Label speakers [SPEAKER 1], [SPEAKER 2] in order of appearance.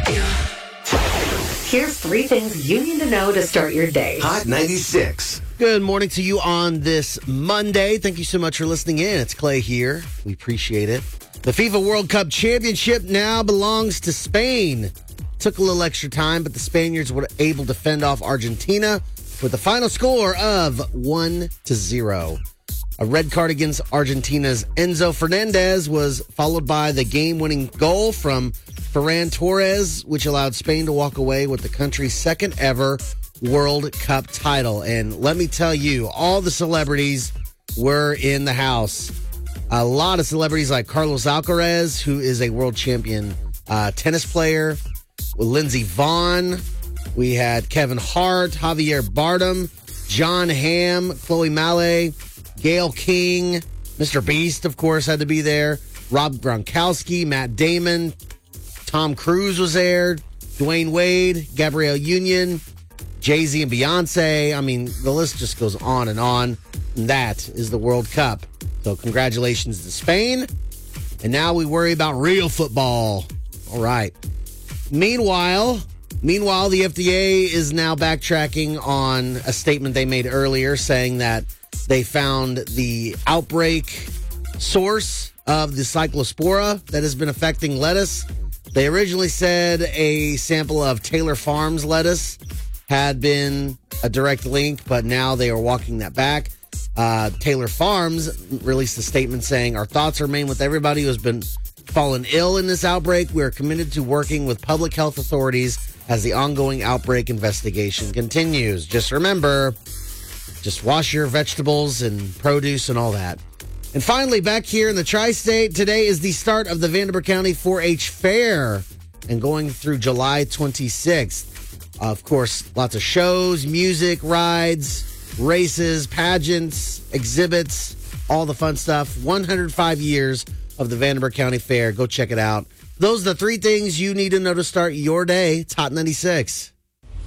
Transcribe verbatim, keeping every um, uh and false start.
[SPEAKER 1] Here's three things you need to know to start your day.
[SPEAKER 2] Hot ninety-six.
[SPEAKER 3] Good morning to you on this Monday. Thank you so much for listening in. It's Clay here. We appreciate it. The FIFA World Cup Championship now belongs to Spain. Took a little extra time, but the Spaniards were able to fend off Argentina with a final score of one to zero. A red card against Argentina's Enzo Fernandez was followed by the game-winning goal from Ferran Torres, which allowed Spain to walk away with the country's second ever World Cup title. And let me tell you, all the celebrities were in the house. A lot of celebrities like Carlos Alcaraz, who is a world champion uh, tennis player, with Lindsey Vonn. We had Kevin Hart, Javier Bardem, John Hamm, Chloe Mallet, Gayle King, Mister Beast, of course, had to be there. Rob Gronkowski, Matt Damon, Tom Cruise was there, Dwayne Wade, Gabrielle Union, Jay-Z and Beyonce. I mean, the list just goes on and on. And that is the World Cup. So congratulations to Spain. And now we worry about real football. All right. Meanwhile, meanwhile, the F D A is now backtracking on a statement they made earlier saying that they found the outbreak source of the cyclospora that has been affecting lettuce. They originally said a sample of Taylor Farms lettuce had been a direct link, but now they are walking that back. Uh, Taylor Farms released a statement saying, "Our thoughts remain with everybody who has been fallen ill in this outbreak. We are committed to working with public health authorities as the ongoing outbreak investigation continues. Just remember, just wash your vegetables and produce and all that." And finally, back here in the Tri-State, today is the start of the Vanderbilt County four H Fair and going through July twenty-sixth. Of course, lots of shows, music, rides, races, pageants, exhibits, all the fun stuff. one hundred five years of the Vanderbilt County Fair. Go check it out. Those are the three things you need to know to start your day. It's Hot ninety-six.